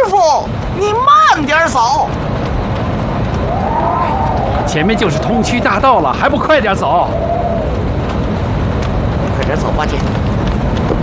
傅，你慢点走。 前面就是通衢大道了，还不快点走？ 快点走，八戒。